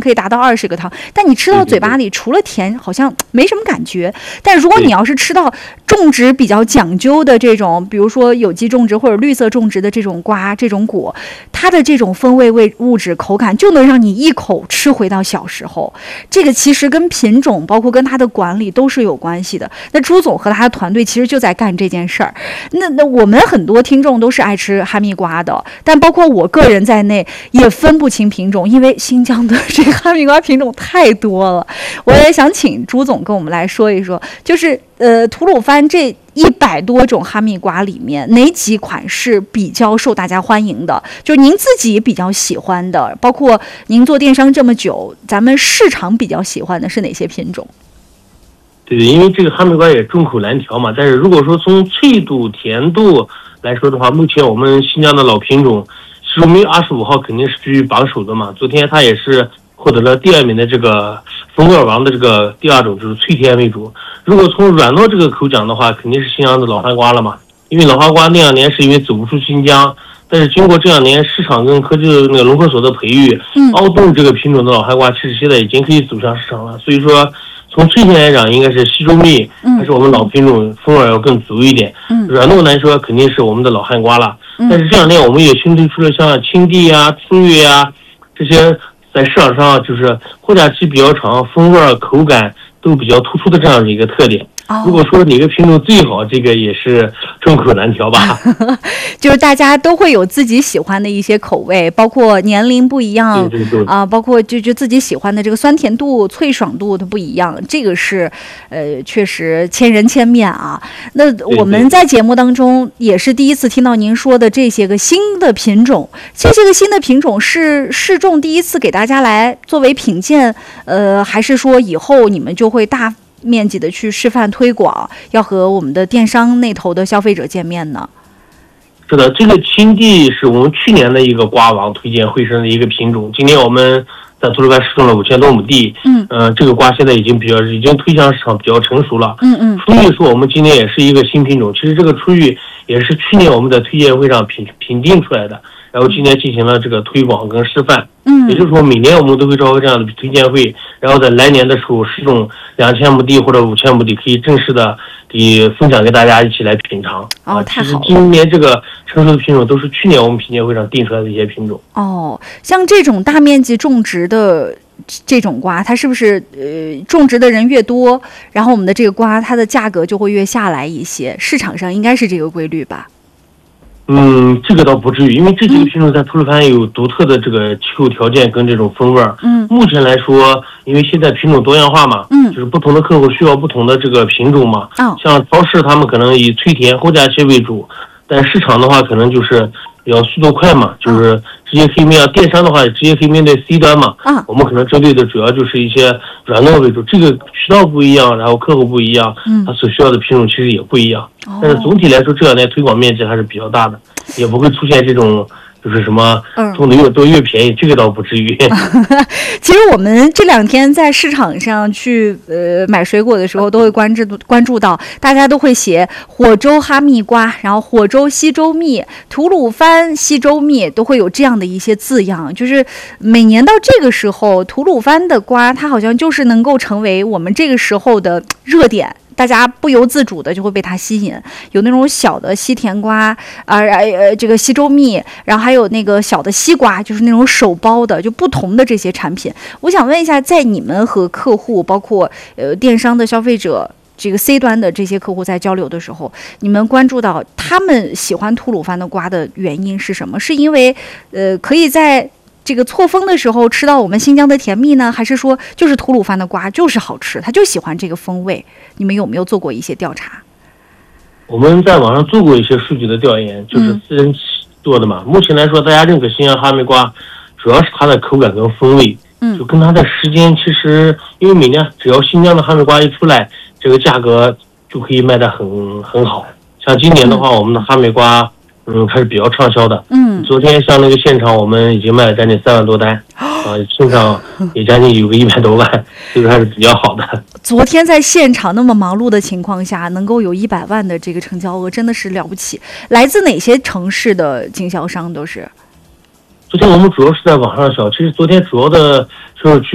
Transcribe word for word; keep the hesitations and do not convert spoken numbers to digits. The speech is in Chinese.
可以达到二十个汤，但你吃到嘴巴里除了甜好像没什么感觉。但如果你要是吃到种植比较讲究的这种，比如说有机种植或者绿色种植的这种瓜这种果，它的这种风味味物质口感就能让你一口吃回到小时候。这个其实跟品种包括跟它的管理都是有关系的。那朱总和他的团队其实就在干这件事儿。那那我们很多听众都是爱吃哈密瓜的，但包括我个人在内也分不清品种，因为新疆的这个哈密瓜品种太多了。我也想请朱总跟我们来说一说，就是呃吐鲁番这一百多种哈密瓜里面，哪几款是比较受大家欢迎的？就是您自己比较喜欢的，包括您做电商这么久，咱们市场比较喜欢的是哪些品种？ 对，因为这个哈密瓜也众口难调嘛，但是如果说从脆度、甜度来说的话，目前我们新疆的老品种西周蜜二十五号肯定是居于榜首的嘛。昨天它也是获得了第二名的这个风味王的这个第二种，就是脆甜为主。如果从软糯这个口讲的话，肯定是新疆的老哈瓜了嘛。因为老哈瓜那两年是因为走不出新疆，但是经过这两年市场跟科技那个融合所的培育， 嗯， 凹洞这个品种的老哈瓜其实现在已经可以走向市场了。所以说从脆甜来讲，应该是西周蜜，还是我们老品种风味要更足一点。嗯，软糯来说，肯定是我们的老汉瓜了。嗯，但是这两年我们也新推出了像青地啊、粗月啊这些，在市场上就是货架期比较长，风味口感都比较突出的这样的一个特点。如果说哪个品种最好，这个也是众口难调吧。 就是大家都会有自己喜欢的一些口味，包括年龄不一样， 对对对啊，包括就就自己喜欢的这个酸甜度、脆爽度它不一样，这个是呃确实千人千面啊。那我们在节目当中也是第一次听到您说的这些个新的品种，这些个新的品种是市众第一次给大家来作为品鉴，呃，还是说以后你们就会大面积的去示范推广，要和我们的电商那头的消费者见面呢？ 是的，这个青地是我们去年的一个瓜王推荐会生的一个品种，今年我们在吐鲁番试种了五千多亩地，嗯，呃，这个瓜现在已经比较已经推向市场比较成熟了，嗯嗯。初玉是我们今年也是一个新品种，其实这个初玉也是去年我们在推荐会上评评定出来的，然后今年进行了这个推广跟示范，嗯，也就是说每年我们都会召开这样的推荐会，然后在来年的时候试种两千亩地或者五千亩地，可以正式的给分享给大家一起来品尝。 哦，太好了！ 其实今年这个成熟的品种都是去年我们品鉴会上定出来的一些品种。 哦，像这种大面积种植的这种瓜，它是不是呃种植的人越多，然后我们的这个瓜它的价格就会越下来一些？市场上应该是这个规律吧？ 嗯，这个倒不至于，因为这几个品种在吐鲁番有独特的这个气候条件跟这种风味儿。嗯，目前来说，因为现在品种多样化嘛，嗯，就是不同的客户需要不同的这个品种嘛。哦，像超市他们可能以脆甜后夹切为主，但市场的话可能就是要速度快嘛，就是直接可以面向电商的话，直接可以面对 C 端嘛。啊，我们可能针对的主要就是一些软糯为主，这个渠道不一样，然后客户不一样，嗯，他所需要的品种其实也不一样。但是总体来说，这两年推广面积还是比较大的，也不会出现这种就是什么种的越多越便宜，这个倒不至于。 其实我们这两天在市场上去呃买水果的时候，都会关注关注到，大家都会写火州哈密瓜，然后火州西周蜜、吐鲁番西周蜜，都会有这样的一些字样。就是每年到这个时候，吐鲁番的瓜它好像就是能够成为我们这个时候的热点。大家不由自主的就会被它吸引，有那种小的西甜瓜，呃呃，这个西周蜜，然后还有那个小的西瓜，就是那种手包的，就不同的这些产品。我想问一下，在你们和客户，包括呃电商的消费者，这个 C 端的这些客户在交流的时候，你们关注到他们喜欢吐鲁番的瓜的原因是什么？是因为呃可以在这个错峰的时候吃到我们新疆的甜蜜呢，还是说就是吐鲁番的瓜就是好吃，他就喜欢这个风味？你们有没有做过一些调查？ 我们在网上做过一些数据的调研，就是私人做的嘛。嗯、目前来说，大家认可新疆哈密瓜，主要是它的口感跟风味，嗯，就跟它的时间，其实因为每年只要新疆的哈密瓜一出来，这个价格就可以卖得很很好。像今年的话，嗯、我们的哈密瓜。嗯，还是比较畅销的。嗯，昨天像那个现场，我们已经卖了将近三万多单，啊，身上也将近有个一百多万，这个还是比较好的。 昨天在现场那么忙碌的情况下，能够有一百万的这个成交额，真的是了不起。来自哪些城市的经销商都是？ 昨天我们主要是在网上销，其实昨天主要的就是去。